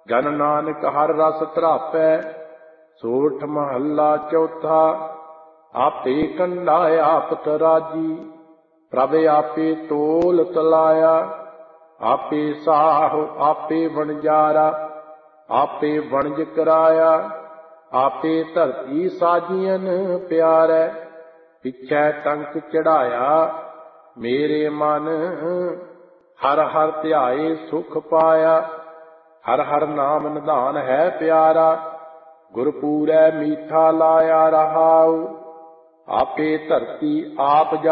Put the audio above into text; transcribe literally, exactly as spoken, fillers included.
ਜਨ ਨਾਨਕ ਹਰ ਰਸ ਧਰਾਪੈ। ਸੋਠ ਮਹੱਲਾ ਚੌਥਾ। ਆਪੇ ਕੰਡਾ ਆਪ ਤਰਾਜੀ, ਪ੍ਰਭ ਆਪੇ ਤੋਲ ਤਲਾਇਆ। ਆਪੇ ਸਾਹੁ ਆਪੇ ਵਣਜਾਰਾ, ਆਪੇ ਵਣਜ ਕਰਾਇਆ। ਆਪੇ ਧਰਤੀ ਸਾਜੀਅਨ ਪਿਆਰੈ, ਪਿਛੈ ਟੰਕ ਚੜਾਇਆ। ਮੇਰੇ ਮਨ ਹਰ ਹਰ ਧਿਆਏ ਸੁਖ ਪਾਇਆ। ਹਰ ਹਰ ਨਾਮ ਨਿਧਾਨ ਹੈ ਪਿਆਰਾ, ਗੁਰਪੂਰੈ ਮੀਠਾ ਲਾਇਆ ਰਹਾਉ। ਆਪੇ ਧਰਤੀ ਆਪ